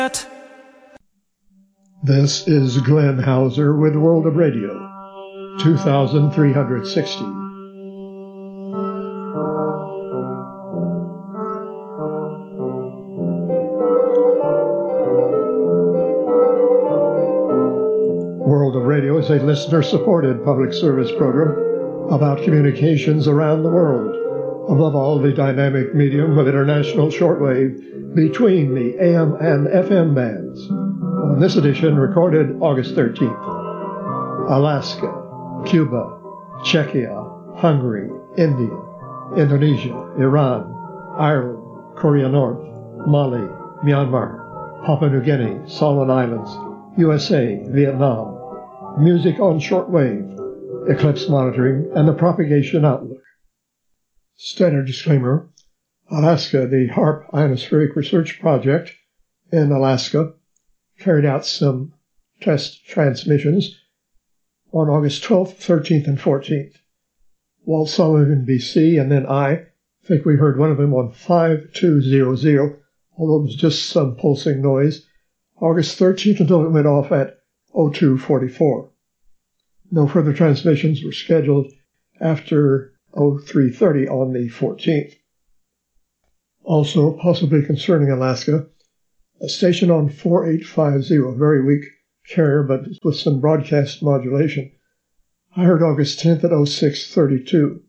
This is Glenn Hauser with World of Radio, 2360. World of Radio is a listener-supported public service program about communications around the world. Above all, the dynamic medium of international shortwave between the AM and FM bands. On this edition, recorded August 13th, Alaska, Cuba, Czechia, Hungary, India, Indonesia, Iran, Ireland, Korea North, Mali, Myanmar, Papua New Guinea, Solomon Islands, USA, Vietnam, music on shortwave, eclipse monitoring, and the propagation outlook. Standard disclaimer: Alaska, the HAARP Ionospheric Research Project in Alaska, carried out some test transmissions on August 12th, 13th, and 14th. Walt Sullivan, BC, and then I think we heard one of them on 5200, although it was just some pulsing noise, August 13th until it went off at 0244. No further transmissions were scheduled after 0330 on the 14th. Also, possibly concerning Alaska, a station on 4850, a very weak carrier but with some broadcast modulation. I heard August 10th at 0632.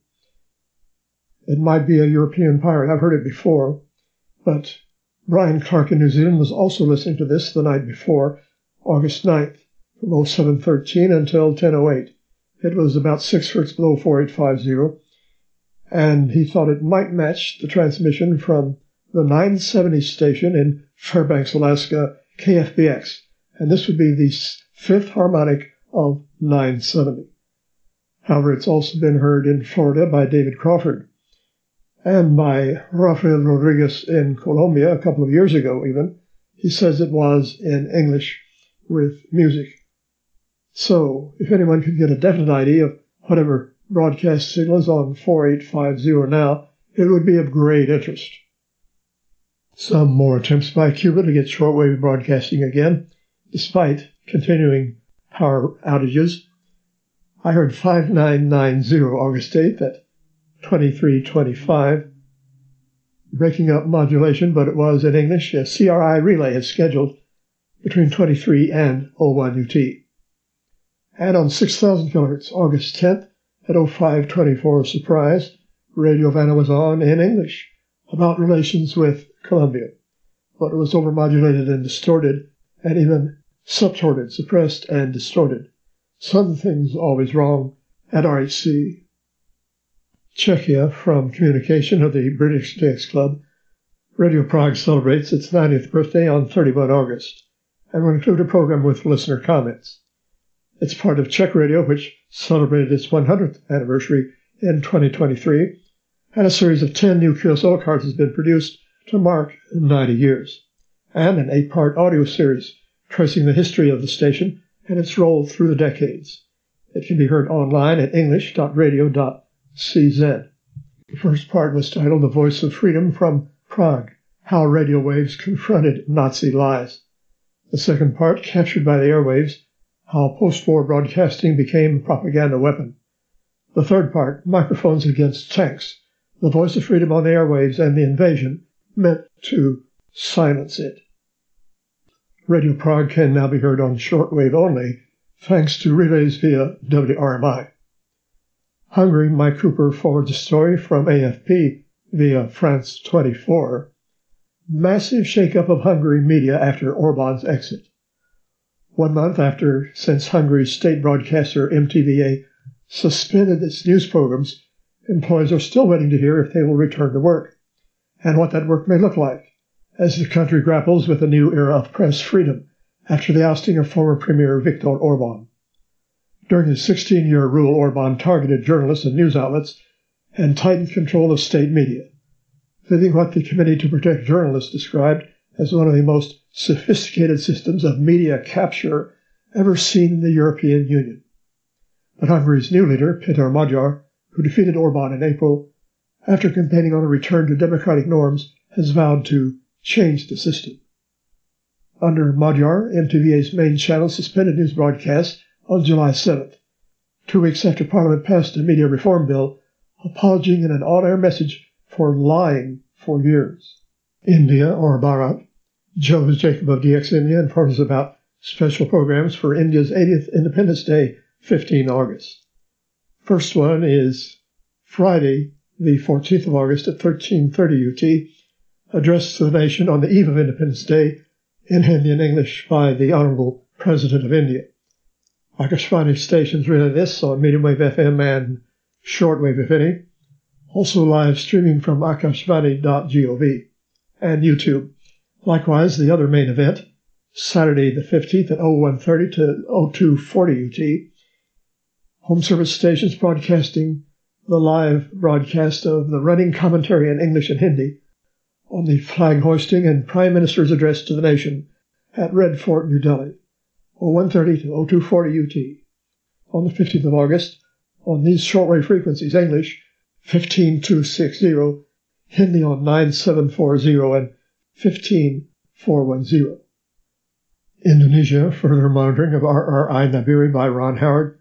It might be a European pirate. I've heard it before, but Brian Clark in New Zealand was also listening to this the night before, August 9th, from 0713 until 1008. It was about 6 hertz below 4850, and he thought it might match the transmission from the 970 station in Fairbanks, Alaska, KFBX, and this would be the fifth harmonic of 970. However, it's also been heard in Florida by David Crawford and by Rafael Rodriguez in Colombia a couple of years ago even. He says it was in English with music. So, if anyone could get a definite idea of whatever broadcast signal is on 4850 now, it would be of great interest. Some more attempts by Cuba to get shortwave broadcasting again, despite continuing power outages. I heard 5990 August 8th at 2325, breaking up modulation, but it was in English. A CRI relay is scheduled between 23 and 01 UT. And on 6,000 kHz, August 10th at 0524, surprise, Radio Vanna was on in English about relations with Colombia, but it was overmodulated and distorted, and even subtorted, suppressed and distorted. Something's always wrong at RHC. Czechia, from communication of the British Dance Club, Radio Prague celebrates its 90th birthday on 31 August, and will include a program with listener comments. It's part of Czech Radio, which celebrated its 100th anniversary in 2023, and a series of 10 new QSL cards has been produced to mark 90 years, and an 8-part audio series tracing the history of the station and its role through the decades. It can be heard online at english.radio.cz. The first part was titled The Voice of Freedom from Prague, How Radio Waves Confronted Nazi Lies. The second part, captured by the airwaves, How Post-War Broadcasting Became a Propaganda Weapon. The third part, Microphones Against Tanks, The Voice of Freedom on the Airwaves and the Invasion Meant to Silence It. Radio Prague can now be heard on shortwave only, thanks to relays via WRMI. Hungary, Mike Cooper forwards a story from AFP via France 24. Massive shakeup of Hungary media after Orban's exit. 1 month since Hungary's state broadcaster MTVA suspended its news programs, employees are still waiting to hear if they will return to work, and what that work may look like, as the country grapples with a new era of press freedom after the ousting of former Premier Viktor Orban. During his 16-year rule, Orban targeted journalists and news outlets and tightened control of state media, fitting what the Committee to Protect Journalists described as one of the most sophisticated systems of media capture ever seen in the European Union. But Hungary's new leader, Péter Magyar, who defeated Orban in April, after campaigning on a return to democratic norms, has vowed to change the system. Under Magyar, MTV's main channel suspended news broadcast on July 7th, 2 weeks after Parliament passed a media reform bill apologizing in an on-air message for lying for years. India, or Bharat, Joe is Jacob of DX India, informs us about special programs for India's 80th Independence Day, 15 August. First one is Friday, the 14th of August at 13:30 UT, addressed to the nation on the eve of Independence Day in Hindi and English by the Honorable President of India. Akashvani stations relay this on medium wave FM and shortwave if any, also live streaming from akashvani.gov and YouTube. Likewise, the other main event, Saturday the 15th at 0130 to 0240 UT, home service stations broadcasting the live broadcast of the running commentary in English and Hindi on the flag hoisting and Prime Minister's address to the nation at Red Fort, New Delhi, 0130 to 0240 UT. On the 15th of August, on these shortwave frequencies, English 15260, Hindi on 9740 and 15410. Indonesia, further monitoring of RRI Nabiri by Ron Howard,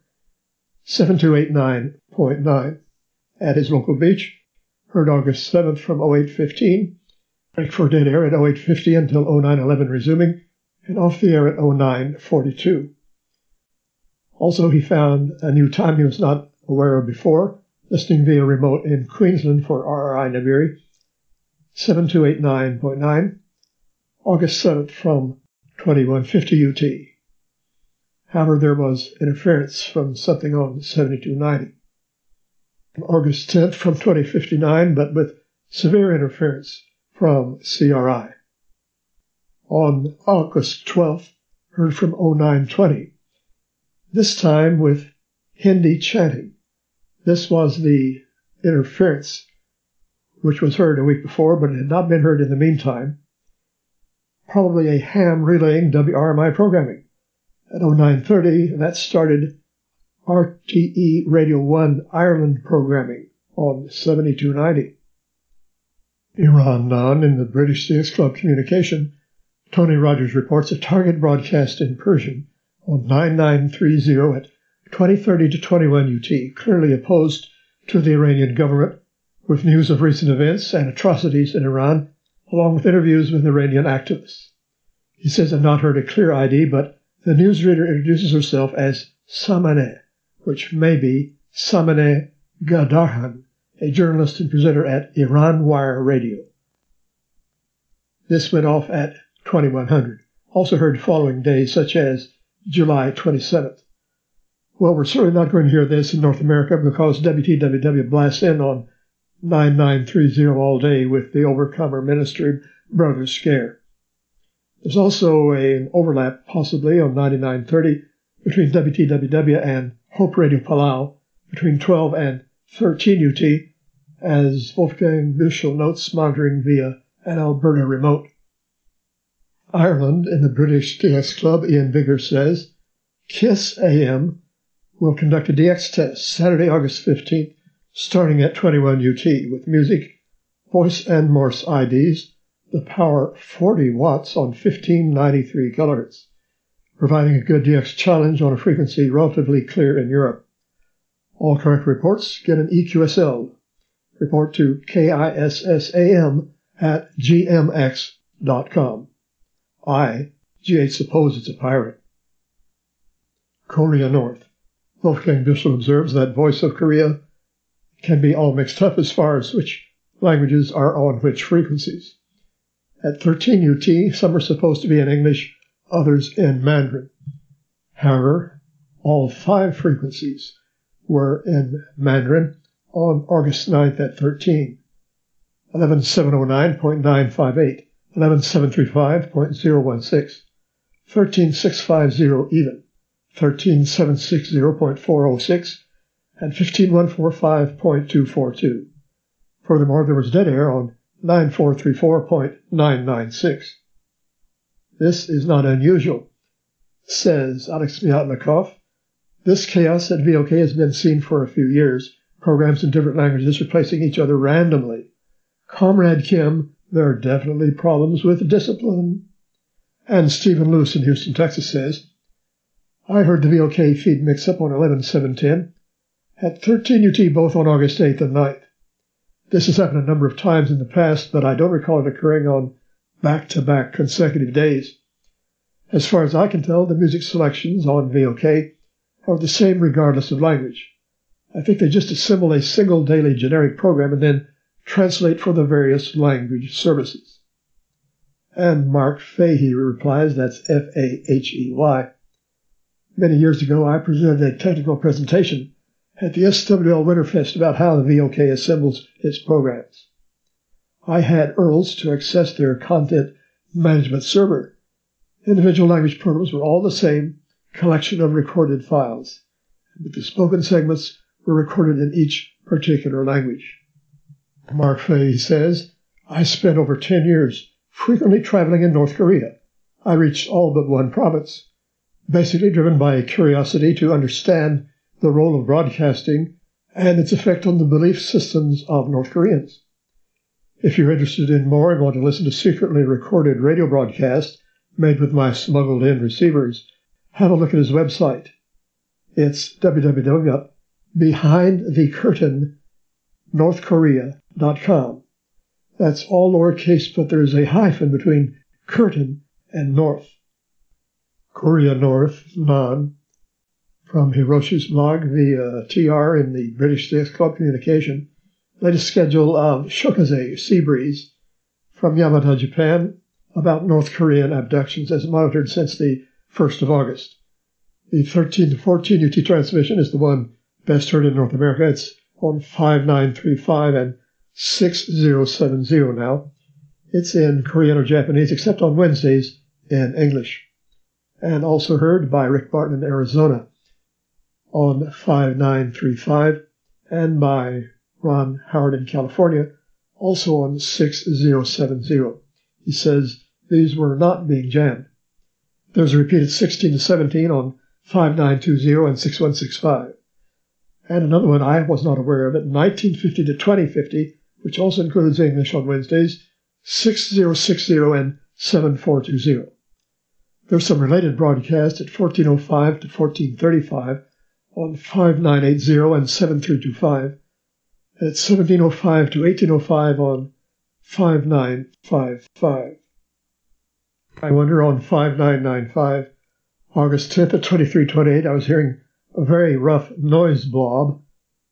7289.9. At his local beach, heard August 7th from 0815, break for dead air at 0850 until 0911 resuming, and off the air at 0942. Also, he found a new time he was not aware of before, listening via remote in Queensland for RRI Nabiri, 7289.9, August 7th from 2150 UT. However, there was interference from something on 7290. August 10th from 2059, but with severe interference from CRI. On August 12th, heard from 0920, this time with Hindi chanting. This was the interference which was heard a week before, but it had not been heard in the meantime. Probably a ham relaying WRMI programming. At 0930, that started RTE Radio 1 Ireland programming on 7290. Iran Non in the British DX Club communication, Tony Rogers reports a target broadcast in Persian on 9930 at 2030 to 21 UT, clearly opposed to the Iranian government, with news of recent events and atrocities in Iran, along with interviews with Iranian activists. He says, I've not heard a clear ID, but the newsreader introduces herself as Samaneh, which may be Samaneh Gadarhan, a journalist and presenter at Iran Wire Radio. This went off at 2100. Also heard following days, such as July 27th. Well, we're certainly not going to hear this in North America because WTWW blasts in on 9930 all day with the Overcomer Ministry Brothers Scare. There's also an overlap, possibly, on 9930 between WTWW and Hope Radio Palau between 12 and 13 UT, as Wolfgang Büschel notes, monitoring via an Alberta remote. Ireland, in the British DX Club, Ian Bigger says, KISS AM will conduct a DX test Saturday, August 15th, starting at 21 UT, with music, voice and Morse IDs, the power 40 watts on 1593 kHz, providing a good DX challenge on a frequency relatively clear in Europe. All correct reports get an EQSL. Report to KISSAM@gmx.com. GH suppose it's a pirate. Korea North. Wolfgang Büschel observes that Voice of Korea can be all mixed up as far as which languages are on which frequencies. At 13 UT, some are supposed to be in English, others in Mandarin. However, all 5 frequencies were in Mandarin on August 9th at 13. 11709.958, 11735.016, 13650 even, 13760.406, and 15145.242. Furthermore, there was dead air on 9434.996. This is not unusual, says Alex Myatnikov. This chaos at VOK has been seen for a few years, programs in different languages replacing each other randomly. Comrade Kim, there are definitely problems with discipline. And Stephen Luce in Houston, Texas says, I heard the VOK feed mix-up on 11/7/10 at 13 UT both on August 8th and 9th. This has happened a number of times in the past, but I don't recall it occurring on back-to-back consecutive days. As far as I can tell, the music selections on VOK are the same regardless of language. I think they just assemble a single daily generic program and then translate for the various language services. And Mark Fahey replies, that's F-A-H-E-Y. Many years ago, I presented a technical presentation at the SWL Winterfest about how the VOK assembles its programs. I had URLs to access their content management server. Individual language programs were all the same collection of recorded files, but the spoken segments were recorded in each particular language. Mark Fahey says, I spent over 10 years frequently traveling in North Korea. I reached all but one province, basically driven by a curiosity to understand the role of broadcasting and its effect on the belief systems of North Koreans. If you're interested in more and want to listen to secretly recorded radio broadcasts made with my smuggled-in receivers, have a look at his website. It's www.behindthecurtainnorthkorea.com. That's all lowercase, but there's a hyphen between curtain and north. Korea North, non. From Hiroshi's blog via TR in the British States Club Communication. Latest schedule of Shokaze Sea Breeze from Yamata, Japan, about North Korean abductions as monitored since the 1st of August. The 13 to 14 UT transmission is the one best heard in North America. It's on 5935 and 6070 now. It's in Korean or Japanese, except on Wednesdays in English. And also heard by Rick Barton in Arizona on 5935 and by Ron Howard in California, also on 6070. He says these were not being jammed. There's a repeated 16 to 17 on 5920 and 6165. And another one I was not aware of, at 1950 to 2050, which also includes English on Wednesdays, 6060 and 7420. There's some related broadcasts at 1405 to 1435 on 5980 and 7325, at 1705 to 1805 on 5955. I wonder on 5995, August 10th at 2328, I was hearing a very rough noise blob,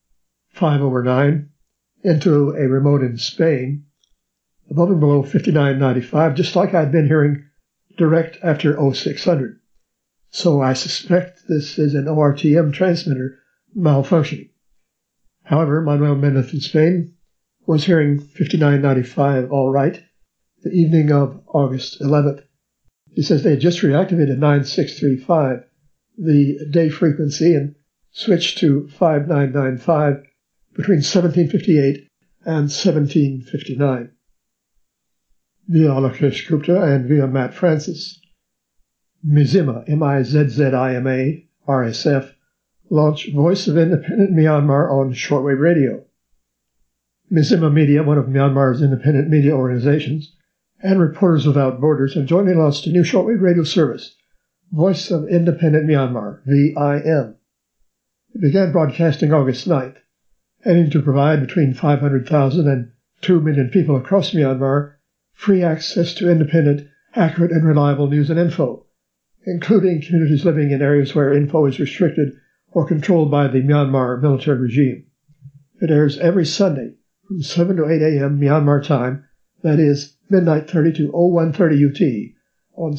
5/9, into a remote in Spain, above and below 5995, just like I'd been hearing direct after 0600. So I suspect this is an ORTM transmitter malfunctioning. However, Manuel Mendez in Spain was hearing 5995 all right the evening of August 11th. He says they had just reactivated 9635, the day frequency, and switched to 5995 between 1758 and 1759. Via Alakesh Gupta and via Matt Francis. Mizima, M-I-Z-Z-I-M-A, RSF, launched Voice of Independent Myanmar on shortwave radio. Mizima Media, one of Myanmar's independent media organizations, and Reporters Without Borders have jointly launched a new shortwave radio service, Voice of Independent Myanmar, VIM. It began broadcasting August 9th, aiming to provide between 500,000 and 2 million people across Myanmar free access to independent, accurate, and reliable news and info, including communities living in areas where info is restricted or controlled by the Myanmar military regime. It airs every Sunday from 7 to 8 a.m. Myanmar time, that is, midnight 30 to 0130 UT, on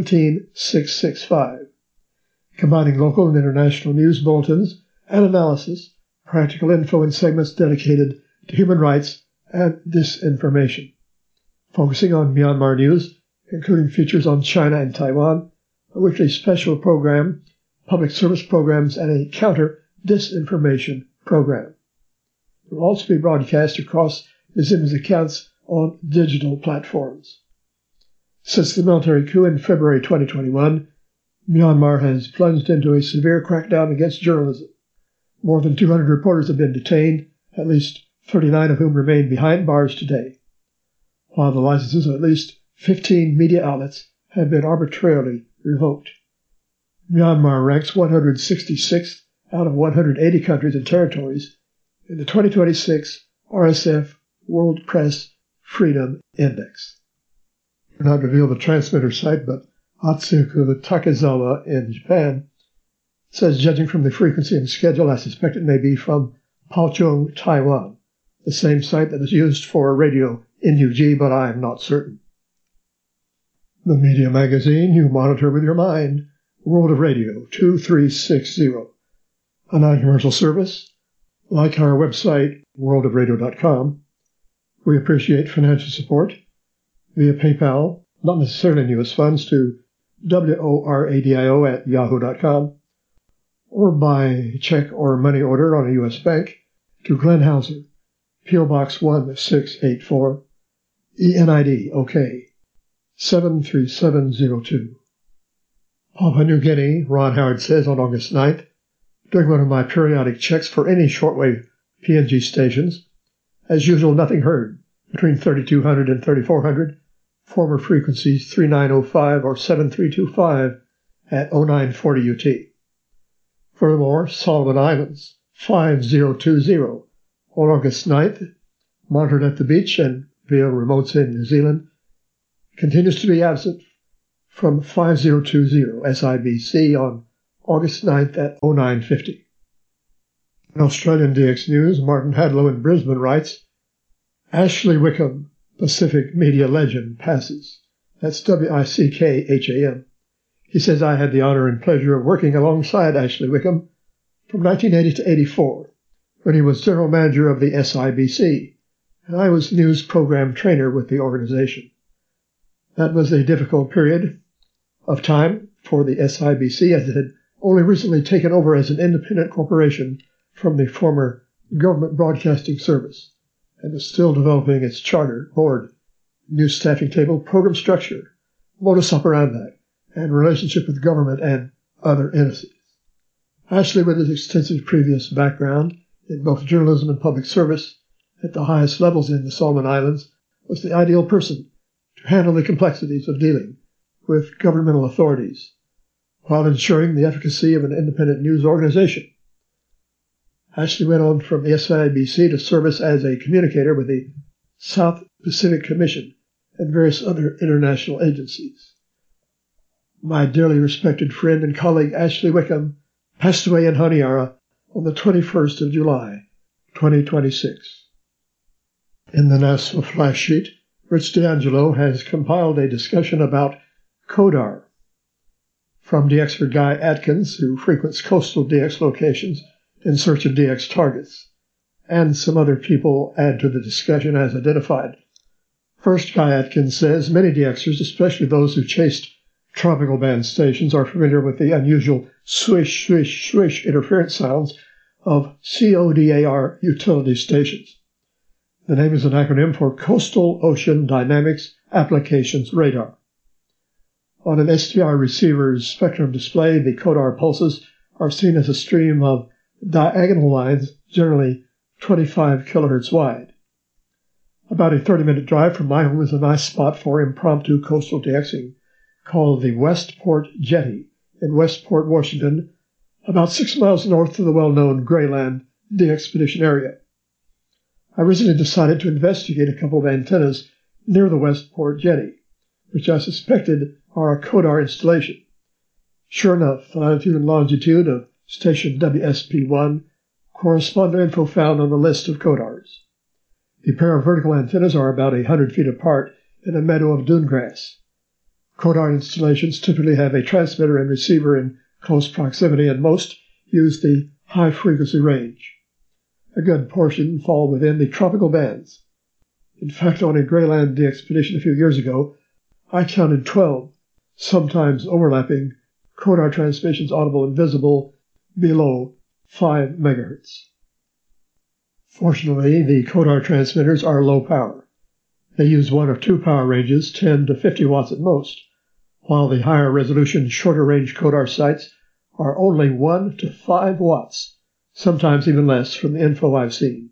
17665, combining local and international news bulletins and analysis, practical info in segments dedicated to human rights and disinformation. Focusing on Myanmar news, including features on China and Taiwan, a weekly special program, public service programs, and a counter-disinformation program. It will also be broadcast across Mizima's accounts on digital platforms. Since the military coup in February 2021, Myanmar has plunged into a severe crackdown against journalism. More than 200 reporters have been detained, at least 39 of whom remain behind bars today, while the licenses of at least 15 media outlets have been arbitrarily revoked. Myanmar ranks 166th out of 180 countries and territories in the 2026 RSF World Press Freedom Index. I will not reveal the transmitter site, but Atsuku Takezawa in Japan says, judging from the frequency and schedule, I suspect it may be from Paochung, Taiwan, the same site that is used for radio NUG, but I am not certain. The media magazine you monitor with your mind, World of Radio 2360, a non-commercial service. Like our website, worldofradio.com, we appreciate financial support via PayPal, not necessarily in U.S. funds, to WORADIO@yahoo.com, or by check or money order on a U.S. bank to Glenn Hauser, P.O. Box 1684, ENID OK 73702. Papua New Guinea, Ron Howard says on August 9th, during one of my periodic checks for any shortwave PNG stations, as usual, nothing heard between 3200 and 3400, former frequencies 3905 or 7325 at 0940 UT. Furthermore, Solomon Islands 5020 on August 9th, monitored at the beach and via remotes in New Zealand, continues to be absent from 5020 SIBC on August 9th at 0950. In Australian DX News, Martin Hadlow in Brisbane writes, Ashley Wickham, Pacific media legend, passes. That's Wickham. He says, I had the honor and pleasure of working alongside Ashley Wickham from 1980 to 84, when he was general manager of the SIBC, and I was news program trainer with the organization. That was a difficult period of time for the SIBC, as it had only recently taken over as an independent corporation from the former government broadcasting service, and is still developing its charter, board, news staffing table, program structure, modus operandi, and relationship with government and other entities. Ashley, with his extensive previous background in both journalism and public service at the highest levels in the Solomon Islands, was the ideal person to handle the complexities of dealing with governmental authorities while ensuring the efficacy of an independent news organization. Ashley went on from the SIBC to service as a communicator with the South Pacific Commission and various other international agencies. My dearly respected friend and colleague Ashley Wickham passed away in Honiara on the 21st of July, 2026. In the NASA flash sheet, Rich D'Angelo has compiled a discussion about CODAR from DXer Guy Atkins, who frequents coastal DX locations in search of DX targets, and some other people add to the discussion as identified. First, Guy Atkins says many DXers, especially those who chased tropical band stations, are familiar with the unusual swish, swish, swish interference sounds of CODAR utility stations. The name is an acronym for Coastal Ocean Dynamics Applications Radar. On an SDR receiver's spectrum display, the CODAR pulses are seen as a stream of diagonal lines, generally 25 kilohertz wide. About a 30-minute drive from my home is a nice spot for impromptu coastal DXing called the Westport Jetty in Westport, Washington, about 6 miles north of the well-known Grayland DXpedition area. I recently decided to investigate a couple of antennas near the Westport Jetty, which I suspected are a CODAR installation. Sure enough, the latitude and longitude of station WSP1 correspond to info found on the list of CODARs. The pair of vertical antennas are about 100 feet apart in a meadow of dune grass. CODAR installations typically have a transmitter and receiver in close proximity, and most use the high-frequency range. A good portion fall within the tropical bands. In fact, on a Grayland DXpedition a few years ago, I counted 12, sometimes overlapping, CODAR transmissions audible and visible below 5 megahertz. Fortunately, the CODAR transmitters are low power. They use one of two power ranges, 10 to 50 watts at most, while the higher resolution, shorter range CODAR sites are only 1 to 5 watts, sometimes even less from the info I've seen.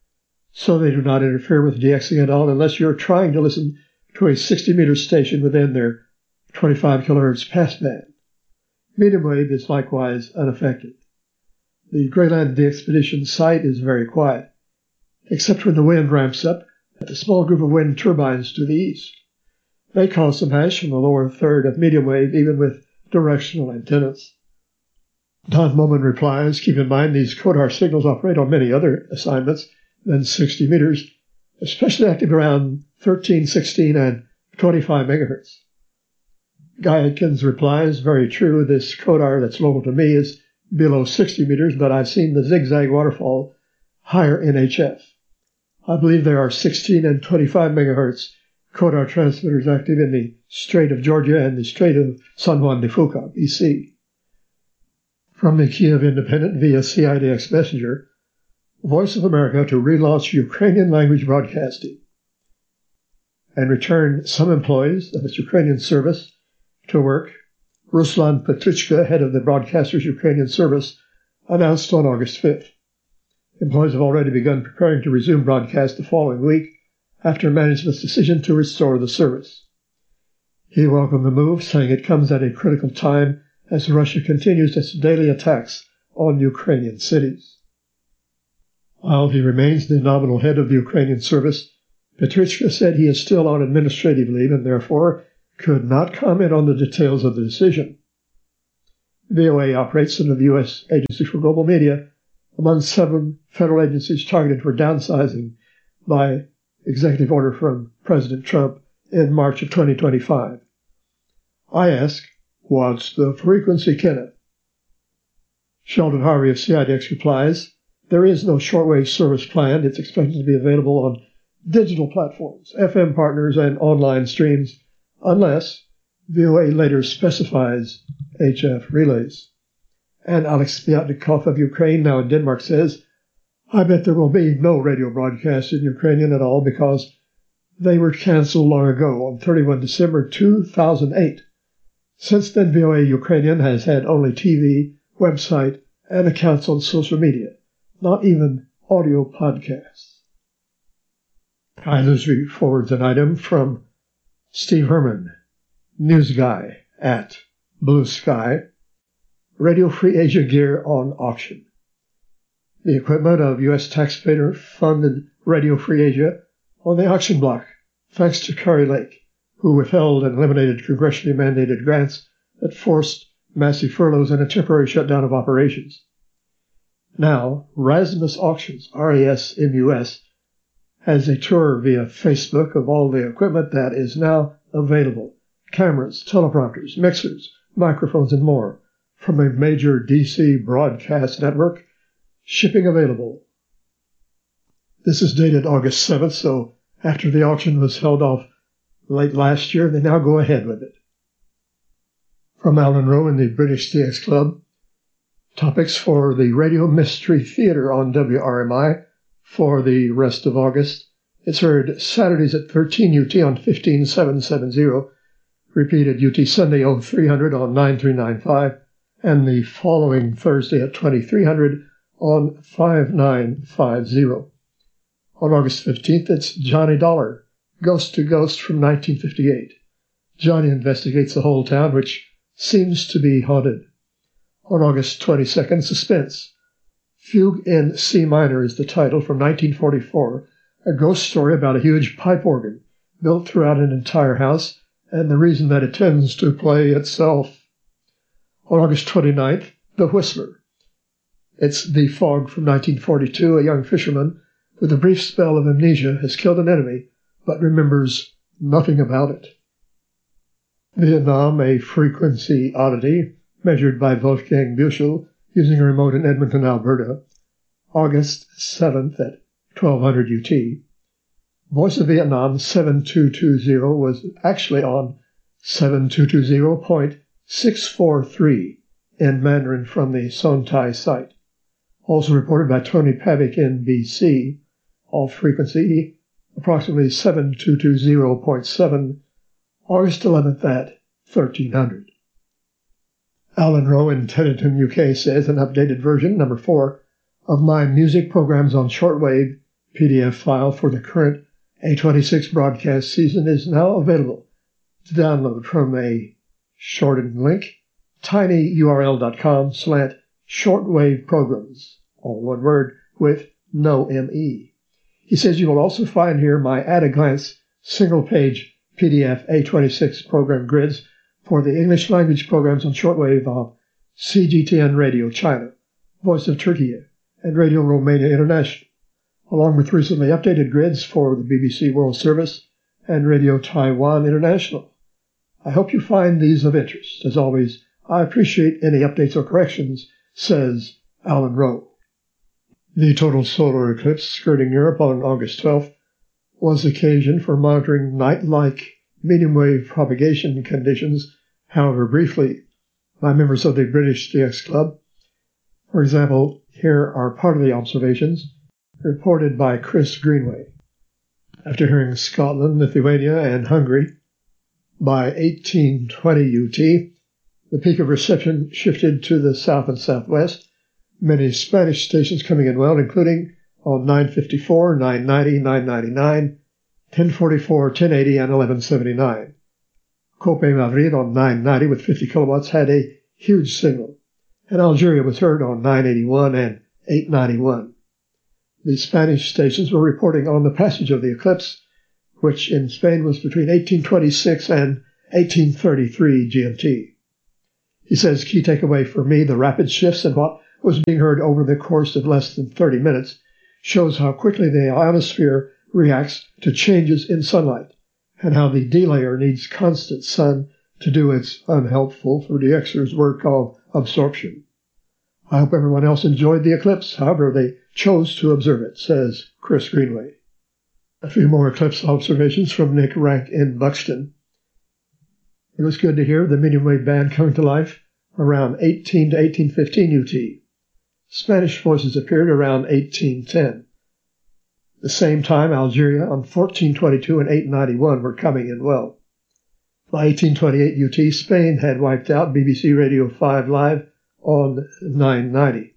So they do not interfere with DXing at all unless you're trying to listen to a 60-meter station within their 25 kHz passband. Medium wave is likewise unaffected. The Greyland DXpedition site is very quiet, except when the wind ramps up at a small group of wind turbines to the east. They cause some hash from the lower third of medium wave, even with directional antennas. Don Moman replies, keep in mind these CODAR signals operate on many other assignments than 60 meters, especially active around 13, 16, and 25 megahertz. Guy Atkins replies, very true, this CODAR that's local to me is below 60 meters, but I've seen the zigzag waterfall higher in HF. I believe there are 16 and 25 megahertz CODAR transmitters active in the Strait of Georgia and the Strait of San Juan de Fuca, BC. From the Kiev Independent via CIDX Messenger, Voice of America to relaunch Ukrainian language broadcasting and return some employees of its Ukrainian service to work. Ruslan Petrychka, head of the broadcaster's Ukrainian service, announced on August 5th. Employees have already begun preparing to resume broadcast the following week after management's decision to restore the service. He welcomed the move, saying it comes at a critical time as Russia continues its daily attacks on Ukrainian cities. While he remains the nominal head of the Ukrainian service, Petrychka said he is still on administrative leave and therefore could not comment on the details of the decision. VOA operates under the U.S. Agency for Global Media among 7 federal agencies targeted for downsizing by executive order from President Trump in March of 2025. I ask, what's the frequency, Kenneth? Sheldon Harvey of CIDX replies, there is no shortwave service planned. It's expected to be available on digital platforms, FM partners, and online streams, unless VOA later specifies HF relays. And Alex Spiatnikov of Ukraine, now in Denmark, says, I bet there will be no radio broadcast in Ukrainian at all because they were canceled long ago on 31 December 2008. Since then, VOA Ukrainian has had only TV, website, and accounts on social media, not even audio podcasts. Newsweek forwards an item from Steve Herman, news guy at Blue Sky. Radio Free Asia gear on auction. The equipment of U.S. taxpayer-funded Radio Free Asia on the auction block, thanks to Kari Lake, who withheld and eliminated congressionally mandated grants that forced massive furloughs and a temporary shutdown of operations. Now, Rasmus Auctions, RASMUS, has a tour via Facebook of all the equipment that is now available. Cameras, teleprompters, mixers, microphones, and more from a major DC broadcast network. Shipping available. This is dated August 7th, so after the auction was held off late last year, they now go ahead with it. From Alan Rowe in the British DX Club, topics for the Radio Mystery Theater on WRMI for the rest of August. It's heard Saturdays at 13 UT on 15770, repeated UT Sunday 0300 on 9395, and the following Thursday at 2300 on 5950. On August 15th, it's Johnny Dollar, Ghost to Ghost from 1958. Johnny investigates the whole town, which seems to be haunted. On August 22nd, Suspense. Fugue in C minor is the title from 1944, a ghost story about a huge pipe organ built throughout an entire house and the reason that it tends to play itself. On August 29th, The Whistler. It's The Fog from 1942. A young fisherman with a brief spell of amnesia has killed an enemy, but remembers nothing about it. Vietnam, a frequency oddity, measured by Wolfgang Büchel using a remote in Edmonton, Alberta, August 7th at 1200 UT. Voice of Vietnam 7220 was actually on 7220.643 in Mandarin from the Son Tai site. Also reported by Tony Pavick in BC, off frequency approximately 7220.7, August 11th at 1300. Alan Rowe in Teddington, UK says an updated version, number 4, of my music programs on shortwave PDF file for the current A26 broadcast season is now available to download from a shortened link, tinyurl.com/shortwave programs, all one word with no ME. He says you will also find here my at-a-glance single-page PDF A26 program grids for the English language programs on shortwave of CGTN Radio China, Voice of Turkey, and Radio Romania International, along with recently updated grids for the BBC World Service and Radio Taiwan International. I hope you find these of interest. As always, I appreciate any updates or corrections, says Alan Rowe. The total solar eclipse skirting Europe on August 12th was occasion for monitoring night-like medium-wave propagation conditions, however briefly, by members of the British DX Club. For example, here are part of the observations reported by Chris Greenway. After hearing Scotland, Lithuania, and Hungary, by 1820 UT, the peak of reception shifted to the south and southwest, many Spanish stations coming in well, including on 954, 990, 999, 1044, 1080, and 1179. Cope Madrid on 990 with 50 kilowatts had a huge signal, and Algeria was heard on 981 and 891. The Spanish stations were reporting on the passage of the eclipse, which in Spain was between 1826 and 1833 GMT. He says, key takeaway for me, the rapid shifts in what was being heard over the course of less than 30 minutes shows how quickly the ionosphere reacts to changes in sunlight, and how the delayer needs constant sun to do its unhelpful for DXers work of absorption. I hope everyone else enjoyed the eclipse, however they chose to observe it, says Chris Greenway. A few more eclipse observations from Nick Rank in Buxton. It was good to hear the medium wave band coming to life around 18 to 1815 UT. Spanish voices appeared around 1810. The same time, Algeria on 1422 and 891 were coming in well. By 1828 UT, Spain had wiped out BBC Radio 5 Live on 990.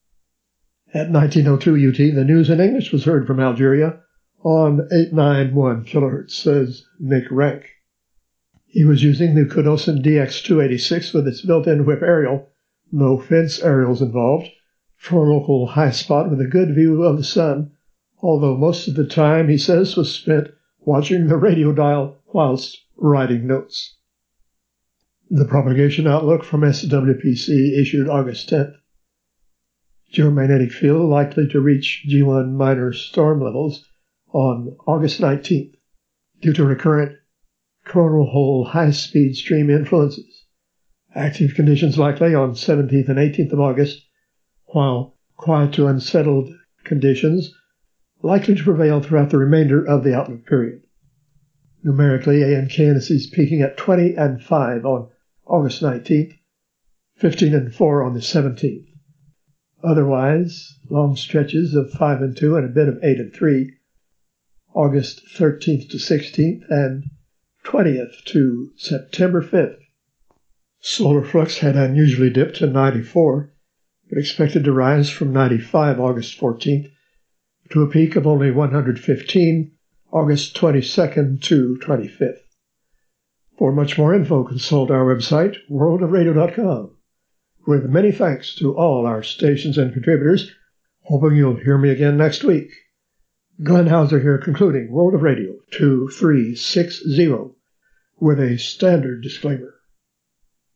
At 1902 UT, the news in English was heard from Algeria on 891 kHz, says Nick Rank. He was using the Kudosin DX286 with its built-in whip aerial, no fence aerials involved, for a local high spot with a good view of the sun, although most of the time, he says, was spent watching the radio dial whilst writing notes. The propagation outlook from SWPC issued August 10th. Geomagnetic field likely to reach G1 minor storm levels on August 19th due to recurrent coronal hole high-speed stream influences. Active conditions likely on 17th and 18th of August, while quiet to unsettled conditions likely to prevail throughout the remainder of the outlook period. Numerically, ANK indices peaking at 20 and 5 on August 19th, 15 and 4 on the 17th. Otherwise, long stretches of 5 and 2 and a bit of 8 and 3, August 13th to 16th and 20th to September 5th. Solar flux had unusually dipped to 94, but expected to rise from 95 August 14th to a peak of only 115 August 22nd to 25th. For much more info, consult our website, worldofradio.com. With many thanks to all our stations and contributors, hoping you'll hear me again next week. Glenn Hauser here, concluding World of Radio 2360 with a standard disclaimer.